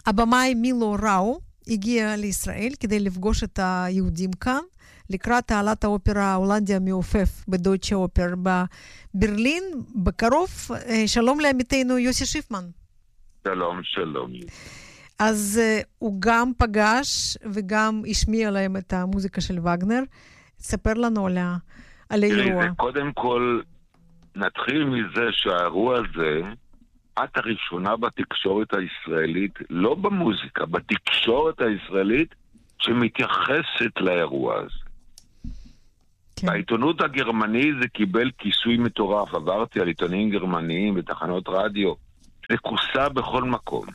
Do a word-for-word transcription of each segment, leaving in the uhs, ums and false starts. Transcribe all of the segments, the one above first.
הבמאי מילו ראו הגיע לישראל כדי לפגוש את היהודים כאן, לקראת תעלת האופרה הולנדיה מעופף בדויטשה אופר בברלין, בקרוב. שלום לעמיתנו יוסי שיפמן. שלום, שלום. אז uh, הוא גם פגש וגם השמיע להם את המוזיקה של וגנר. ספר לנו על, על האירוע. קודם כל, נתחיל מזה שהאירוע הזה, את הראשונה בתקשורת הישראלית, לא במוזיקה, בתקשורת הישראלית, שמתייחסת לאירוע הזה. כן. בעיתונות הגרמנית זה קיבל כיסוי מטורף. עברתי על עיתונים גרמניים בתחנות רדיו. זה כוסה בכל מקום.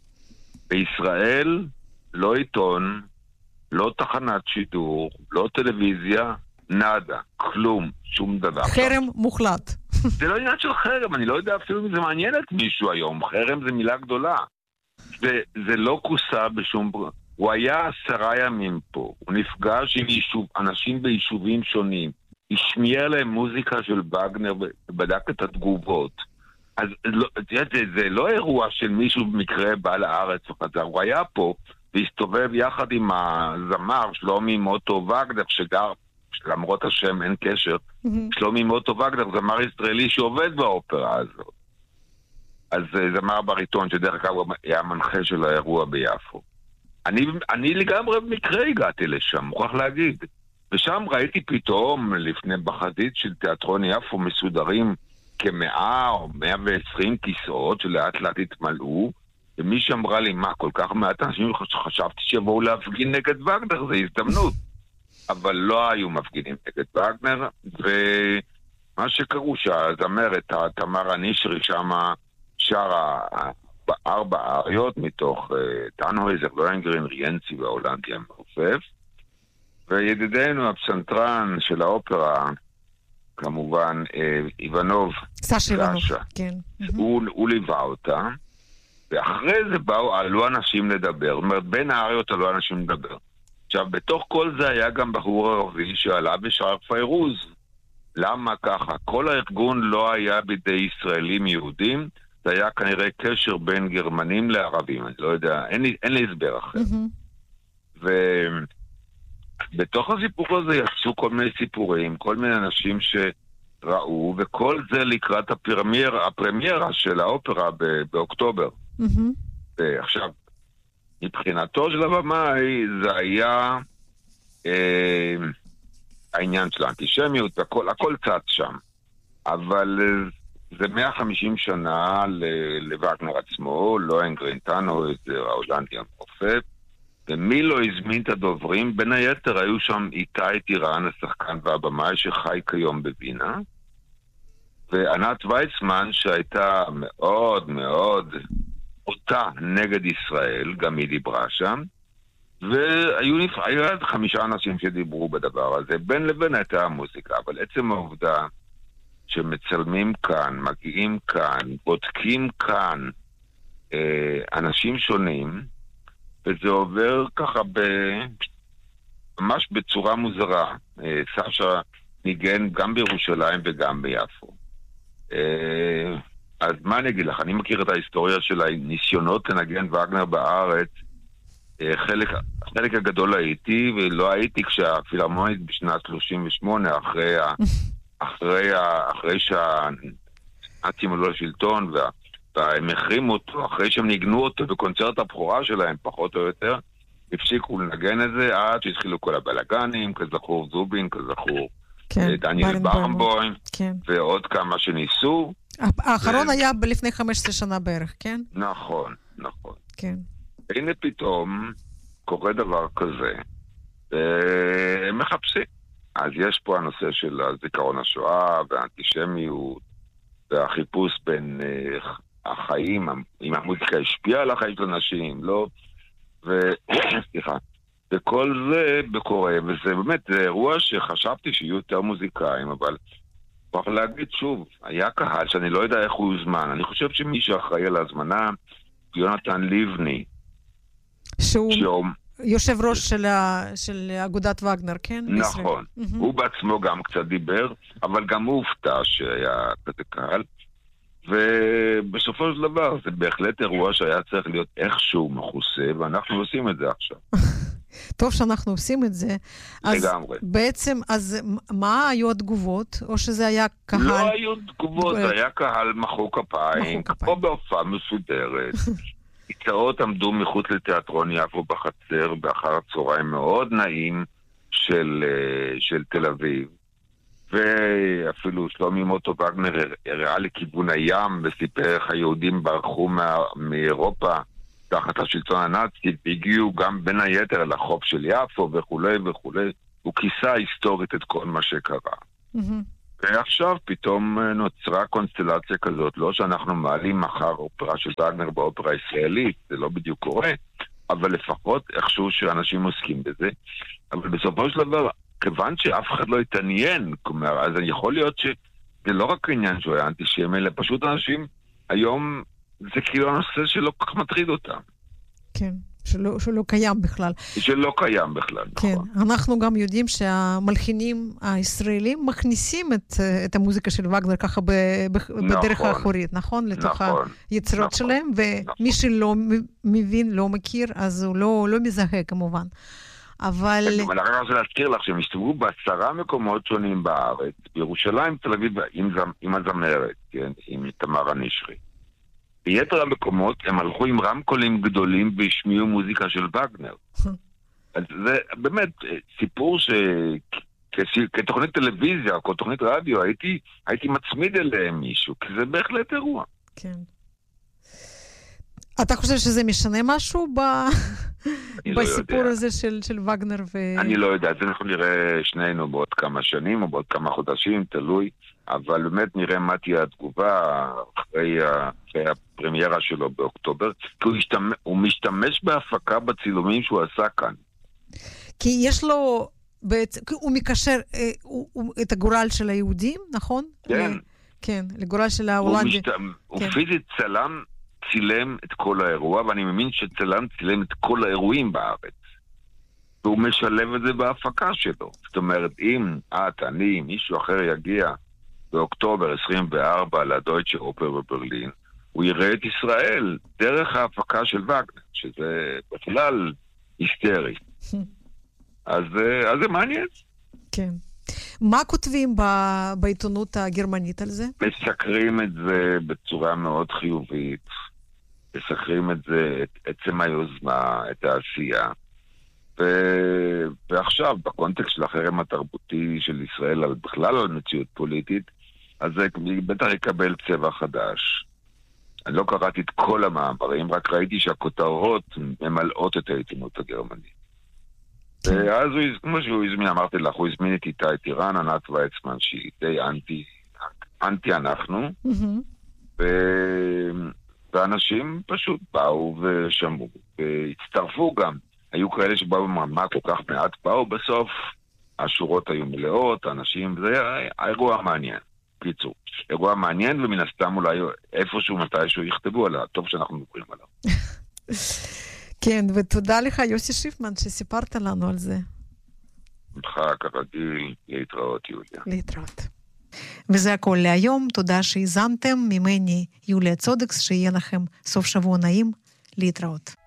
בישראל לא עיתון, לא תחנת שידור, לא טלוויזיה, נדה, כלום, שום דבר. חרם מוחלט. זה לא עניין של חרם, אני לא יודע אפילו אם זה מעניין את מישהו היום. חרם זה מילה גדולה. זה, זה לא כוסה בשום... הוא היה עשרה ימים פה, הוא נפגש עם יישוב, אנשים ביישובים שונים, השמיע להם מוזיקה של וגנר ובדק את התגובות. אז לא, זה, זה לא אירוע של מישהו במקרה בא לארץ וחזר, הוא היה פה והסתובב יחד עם הזמר שלומי מוטו וגנר, שגר, למרות השם אין קשר, mm-hmm. שלומי מוטו וגנר, זמר ישראלי שעובד באופרה הזאת. אז זמר בריטון שדרך אגב היה מנחה של האירוע ביפו. אני, אני לגמרי במקרה הגעתי לשם, מוכרח להגיד. ושם ראיתי פתאום, לפני בחזית של תיאטרון יפו, מסודרים כמאה או מאה ועשרים כיסאות שלאט לאט התמלאו, ומי שאמרה לי, מה, כל כך מעט אנשים חשבתי שיבואו להפגין נגד וגנר, זה הזדמנות. אבל לא היו מפגינים נגד וגנר, ומה שקראו שהזמרת, תמרה נישרי, שמה שרה ארבע אריות מתוך טאנהויזר, לוהנגרין, ריאנצי וההולנדיה מעופף, וידידנו הפסנתרן של האופרה, כמובן איבנוב, סשה איבנוב, כן. הוא, הוא ליווה אותה, ואחרי זה באו, עלו אנשים לדבר, זאת אומרת, בין האריות עלו אנשים לדבר. עכשיו, בתוך כל זה היה גם בחור ערבי שעלה בשער פיירוז. למה ככה? כל הארגון לא היה בידי ישראלים יהודים, זה היה כנראה קשר בין גרמנים לערבים, אני לא יודע, אין לי, אין לי הסבר אחר. Mm-hmm. ובתוך הסיפור הזה יצאו כל מיני סיפורים, כל מיני אנשים שראו, וכל זה לקראת הפרמיירה, הפרמיירה של האופרה ב- באוקטובר. Mm-hmm. ועכשיו, מבחינתו של הבמאי, זה היה אה, העניין של האנטישמיות, הכל, הכל צץ שם. אבל זה מאה וחמישים שנה לווגנר עצמו, לוהנגרין, טאנהויזר, ההולנדיה מעופף, ומי לא הזמין את הדוברים? בין היתר היו שם איתי טירן, השחקן והבמאי שחי כיום בווינה, וענת ויצמן שהייתה מאוד מאוד אותה נגד ישראל, גם היא דיברה שם, והיו נפעד חמישה אנשים שדיברו בדבר הזה, בין לבין הייתה המוזיקה, אבל עצם העובדה שמצלמים כאן, מגיעים כאן, בודקים כאן אה, אנשים שונים, וזה עובר ככה ב... ממש בצורה מוזרה. אה, סשה ניגן גם בירושלים וגם ביפו. אה, אז מה אני אגיד לך? אני מכיר את ההיסטוריה של הניסיונות לנגן וגנר בארץ. אה, חלק, חלק הגדול הייתי, ולא הייתי כשהפילהרמונית בשנת שלושים ושמונה, אחרי ה... אחרי, אחרי שהנאצים עלו לשלטון והם החרימו אותו, אחרי שהם ניגנו אותו בקונצרט הבכורה שלהם, פחות או יותר, הפסיקו לנגן את זה עד שהתחילו כל הבלגנים, כזכור זובין, כזכור כן, דניאל ברנבוים, כן. ועוד כמה שניסו. האחרון ו... היה לפני חמש עשרה שנה בערך, כן? נכון, נכון. כן. הנה פתאום קורה דבר כזה, והם מחפשים. אז יש פה הנושא של זיכרון השואה והאנטישמיות והחיפוש בין uh, החיים, אם המוזיקה השפיעה על החיים של אנשים, לא? ו... סליחה. וכל זה בקורה, וזה באמת, זה אירוע שחשבתי שיהיו יותר מוזיקאים, אבל צריך להגיד שוב, היה קהל שאני לא יודע איך הוא הוזמן. אני חושב שמי שאחראי על ההזמנה, יונתן ליבני. שהוא... שהוא... יושב ראש של, ה... של אגודת וגנר, כן? נכון. Mm-hmm. הוא בעצמו גם קצת דיבר, אבל גם הוא הופתע שהיה כזה קהל. ובסופו של דבר זה בהחלט אירוע שהיה צריך להיות איכשהו מכוסה, ואנחנו עושים את זה עכשיו. טוב שאנחנו עושים את זה. אז לגמרי. בעצם, אז מה היו התגובות? או שזה היה קהל? לא היו תגובות, זה היה קהל מחוא כפיים, כמו בהופעה מסודרת. כיסאות עמדו מחוץ לתיאטרון יפו בחצר, באחר הצהריים מאוד נעים של, של תל אביב. ואפילו שלומי מוטו וגנר הראה לכיוון הים וסיפר איך היהודים ברחו מה, מאירופה תחת השלטון הנאצי, והגיעו גם בין היתר לחוף של יפו וכולי וכולי. הוא כיסה היסטורית את כל מה שקרה. Mm-hmm. ועכשיו פתאום נוצרה קונסטלציה כזאת, לא שאנחנו מעלים מחר אופרה של וגנר באופרה הישראלית, זה לא בדיוק קורה, אבל לפחות איכשהו שאנשים עוסקים בזה. אבל בסופו של דבר, כיוון שאף אחד לא התעניין, כלומר, אז יכול להיות שזה לא רק עניין שהוא היה אנטישמי, אלא פשוט אנשים היום, זה כאילו הנושא שלא כל כך מטריד אותם. כן, שלא, שלא קיים בכלל. שלא קיים בכלל, כן, נכון. אנחנו גם יודעים שהמלחינים הישראלים מכניסים את, את המוזיקה של וגנר ככה ב, ב, נכון, בדרך האחורית, נכון? לתוך נכון, היצירות נכון, שלהם, ומי נכון. שלא מבין, לא מכיר, אז הוא לא, לא מזהה כמובן. אבל... אני רק רוצה להזכיר לך שהם הסתובבו בעשרה מקומות שונים בארץ, בירושלים, תל אביב, עם, עם הזמרת, כן, עם תמר הנשרי. ביתר המקומות הם הלכו עם רמקולים גדולים והשמיעו מוזיקה של וגנר. אז זה באמת סיפור ש... כתוכנית טלוויזיה או כתוכנית רדיו, הייתי, הייתי מצמיד אליהם מישהו, כי זה בהחלט אירוע. כן. אתה חושב שזה משנה משהו ב... בסיפור לא הזה של, של וגנר ו... אני לא יודע, זה אנחנו נראה שנינו בעוד כמה שנים או בעוד כמה חודשים, תלוי, אבל באמת נראה מה תהיה התגובה אחרי, אחרי הפרמיירה שלו באוקטובר, כי הוא, משתמש, הוא משתמש בהפקה בצילומים שהוא עשה כאן. כי יש לו, בעצם, הוא מקשר אה, הוא, הוא, את הגורל של היהודים, נכון? כן. ל... כן, לגורל של ההולנדים. הוא, משת... כן. הוא פיזית צלם, צילם את כל האירוע, ואני מאמין שצלם צילם את כל האירועים בארץ. והוא משלב את זה בהפקה שלו. זאת אומרת, אם את, אני, מישהו אחר יגיע באוקטובר עשרים וארבע לדויטשה אופר בברלין, הוא יראה את ישראל דרך ההפקה של וגנר, שזה בכלל היסטרי. אז, אז זה מעניין. כן. מה כותבים ב- בעיתונות הגרמנית על זה? מסקרים את זה בצורה מאוד חיובית. מסקרים את זה, את עצם היוזמה, את העשייה. ו... ועכשיו, בקונטקסט של החרם התרבותי של ישראל, על בכלל על מציאות פוליטית, אז זה בטח יקבל צבע חדש. אני לא קראתי את כל המאמרים, רק ראיתי שהכותרות ממלאות את העיתונות הגרמנית. ואז הוא, כמו שהוא הזמין, אמרתי לך, הוא הזמין את איתי טירן, ענת ויצמן, שהיא די אנטי, אנטי אנחנו, ו... ואנשים פשוט באו ושמעו, והצטרפו גם. היו כאלה שבאו מה כל כך מעט באו, בסוף השורות היו מלאות, האנשים, זה האירוע מעניין. קיצור, אירוע מעניין, ומן הסתם אולי איפשהו מתישהו יכתבו עליו, טוב שאנחנו מדברים עליו. כן, ותודה לך יוסי שיפמן שסיפרת לנו על זה. לך כרגיל, להתראות יוליה. להתראות. וזה הכל להיום, תודה שהזנתם, ממני יוליה צודקס, שיהיה לכם סוף שבוע נעים, להתראות.